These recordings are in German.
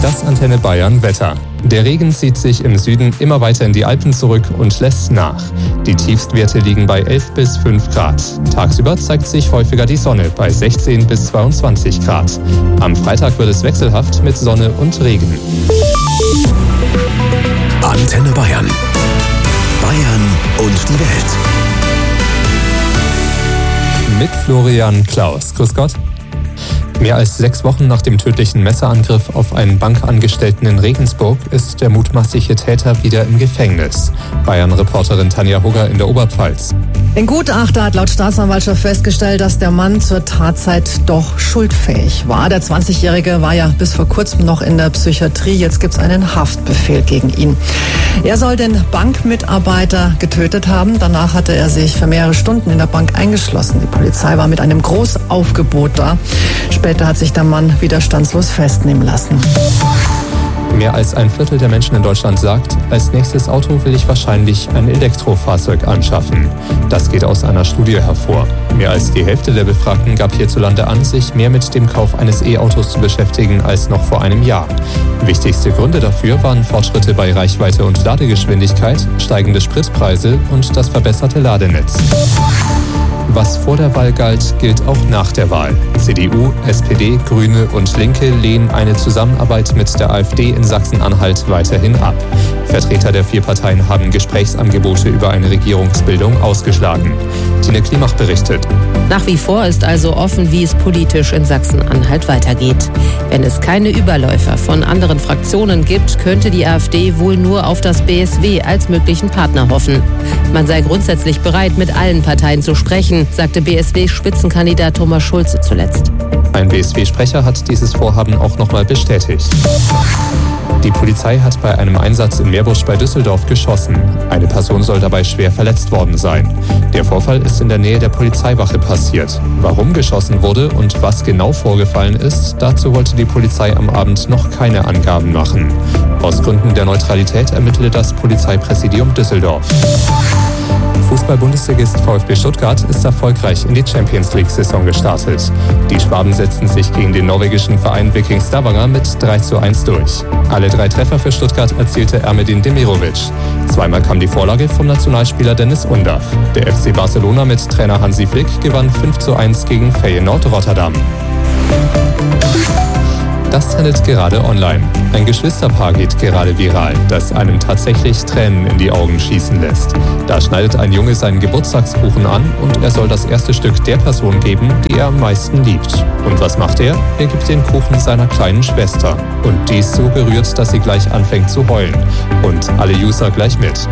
Das Antenne Bayern Wetter. Der Regen zieht sich im Süden immer weiter in die Alpen zurück und lässt nach. Die Tiefstwerte liegen bei 11 bis 5 Grad. Tagsüber zeigt sich häufiger die Sonne bei 16 bis 22 Grad. Am Freitag wird es wechselhaft mit Sonne und Regen. Antenne Bayern. Bayern und die Welt. Mit Florian Klaus. Grüß Gott. Mehr als 6 Wochen nach dem tödlichen Messerangriff auf einen Bankangestellten in Regensburg ist der mutmaßliche Täter wieder im Gefängnis. Bayern-Reporterin Tanja Hugger in der Oberpfalz. Ein Gutachter hat laut Staatsanwaltschaft festgestellt, dass der Mann zur Tatzeit doch schuldfähig war. Der 20-Jährige war ja bis vor kurzem noch in der Psychiatrie. Jetzt gibt es einen Haftbefehl gegen ihn. Er soll den Bankmitarbeiter getötet haben. Danach hatte er sich für mehrere Stunden in der Bank eingeschlossen. Die Polizei war mit einem Großaufgebot da. Später hat sich der Mann widerstandslos festnehmen lassen. Mehr als ein Viertel der Menschen in Deutschland sagt, als nächstes Auto will ich wahrscheinlich ein Elektrofahrzeug anschaffen. Das geht aus einer Studie hervor. Mehr als die Hälfte der Befragten gab hierzulande an, sich mehr mit dem Kauf eines E-Autos zu beschäftigen als noch vor einem Jahr. Wichtigste Gründe dafür waren Fortschritte bei Reichweite und Ladegeschwindigkeit, steigende Spritpreise und das verbesserte Ladenetz. Was vor der Wahl galt, gilt auch nach der Wahl. CDU, SPD, Grüne und Linke lehnen eine Zusammenarbeit mit der AfD in Sachsen-Anhalt weiterhin ab. Vertreter der 4 Parteien haben Gesprächsangebote über eine Regierungsbildung ausgeschlagen. Tine Klimach berichtet. Nach wie vor ist also offen, wie es politisch in Sachsen-Anhalt weitergeht. Wenn es keine Überläufer von anderen Fraktionen gibt, könnte die AfD wohl nur auf das BSW als möglichen Partner hoffen. Man sei grundsätzlich bereit, mit allen Parteien zu sprechen, sagte BSW-Spitzenkandidat Thomas Schulze zuletzt. Ein BSW-Sprecher hat dieses Vorhaben auch nochmal bestätigt. Die Polizei hat bei einem Einsatz in Meerbusch bei Düsseldorf geschossen. Eine Person soll dabei schwer verletzt worden sein. Der Vorfall ist in der Nähe der Polizeiwache passiert. Warum geschossen wurde und was genau vorgefallen ist, dazu wollte die Polizei am Abend noch keine Angaben machen. Aus Gründen der Neutralität ermittelte das Polizeipräsidium Düsseldorf. Fußball-Bundesligist VfB Stuttgart ist erfolgreich in die Champions-League-Saison gestartet. Die Schwaben setzten sich gegen den norwegischen Verein Viking Stavanger mit 3:1 durch. Alle 3 Treffer für Stuttgart erzielte Ermedin Demirovic. Zweimal kam die Vorlage vom Nationalspieler Dennis Undav. Der FC Barcelona mit Trainer Hansi Flick gewann 5:1 gegen Feyenoord Rotterdam. Das trendet gerade online. Ein Geschwisterpaar geht gerade viral, das einem tatsächlich Tränen in die Augen schießen lässt. Da schneidet ein Junge seinen Geburtstagskuchen an und er soll das erste Stück der Person geben, die er am meisten liebt. Und was macht er? Er gibt den Kuchen seiner kleinen Schwester. Und die ist so gerührt, dass sie gleich anfängt zu heulen. Und alle User gleich mit.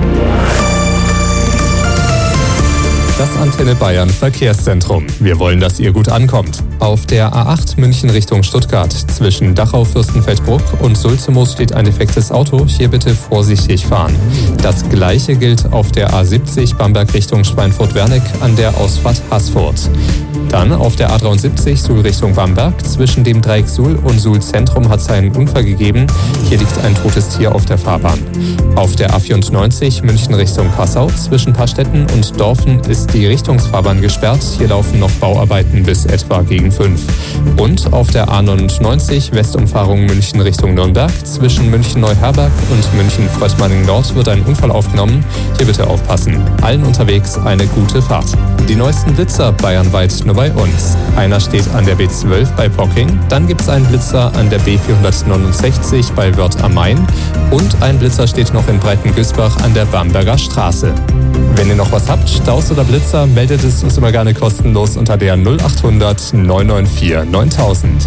Das Antenne Bayern Verkehrszentrum. Wir wollen, dass ihr gut ankommt. Auf der A8 München Richtung Stuttgart zwischen Dachau-Fürstenfeldbruck und Sulzemoos steht ein defektes Auto. Hier bitte vorsichtig fahren. Das Gleiche gilt auf der A70 Bamberg Richtung Schweinfurt-Werneck an der Ausfahrt Haßfurt. Dann auf der A73 Suhl Richtung Bamberg. Zwischen dem Dreieck Suhl und Suhl Zentrum hat es einen Unfall gegeben. Hier liegt ein totes Tier auf der Fahrbahn. Auf der A94 München Richtung Passau zwischen Pastetten und Dorfen ist die Richtungsfahrbahn gesperrt. Hier laufen noch Bauarbeiten bis etwa gegen 5. Und auf der A99 Westumfahrung München Richtung Nürnberg zwischen München-Neuherberg und München-Fröttmanning-Nord wird ein Unfall aufgenommen. Hier bitte aufpassen. Allen unterwegs eine gute Fahrt. Die neuesten Blitzer bayernweit nur bei uns. Einer steht an der B12 bei Pocking, dann gibt es einen Blitzer an der B469 bei Wörth am Main und ein Blitzer steht noch in Breitengüßbach an der Bamberger Straße. Wenn ihr noch was habt, Staus oder Blitzer, meldet es uns immer gerne kostenlos unter der 0800 994 9000.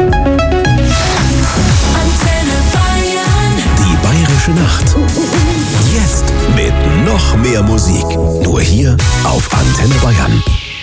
Die Bayerische Nacht. Jetzt mit noch mehr Musik. Nur hier auf Antenne Bayern.